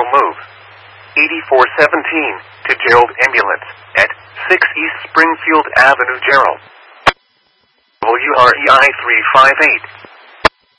move. 8417 to Gerald Ambulance at 6 East Springfield Avenue, Gerald. WREI 358.